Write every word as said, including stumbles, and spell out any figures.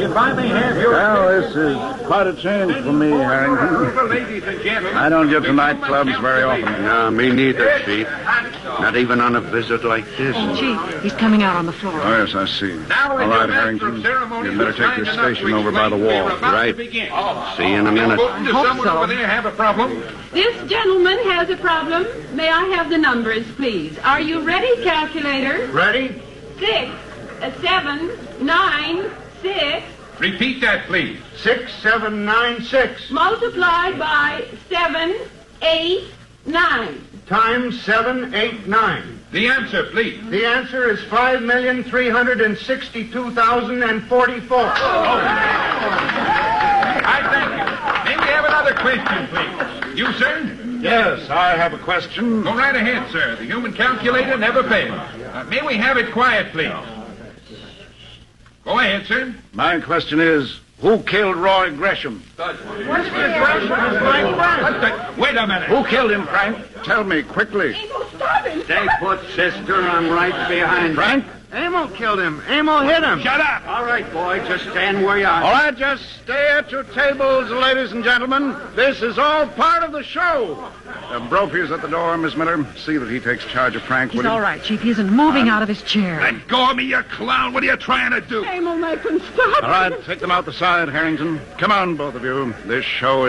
If I may have your... Well, this is quite a change for me, Harrington. Ladies and gentlemen, I don't get to nightclubs very often. No, me neither, Chief. Not even on a visit like this. Chief, he's coming out on the floor. Oh, yes, I see. Now, All right, Harrington. You'd better take your station over by the wall. Right. See you in a minute. Does hope someone so. over there have a problem? This gentleman has a problem. May I have the numbers, please? Are you ready, calculator? Ready? Six, uh, seven, nine, six, Repeat that, please. Six, seven, nine, six. multiplied by seven, eight, nine. Times seven, eight, nine. The answer, please. The answer is five million three hundred and sixty-two thousand and forty-four. I thank you. May we have another question, please? You, sir? Yes, I have a question. Go right ahead, sir. The human calculator never fails. Uh, may we have it quiet, please? Go ahead, sir. My question is, who killed Roy Gresham? What's the... Wait a minute. Who killed him, Frank? Tell me quickly. Stay put, sister. I'm right behind. Frank? Amo killed him. Amo hit him. Shut up. All right, boy. Just stand where you are. All right, just stay at your tables, ladies and gentlemen. This is all part of the show. Uh, Brophy's at the door, Miss Miller. See that he takes charge of Frank, He's will you? all right, Chief. He isn't moving out of his chair. Let go of me, you clown. What are you trying to do? Amo, make him stop. All right, take them out the side, Harrington. Come on, both of you. This show is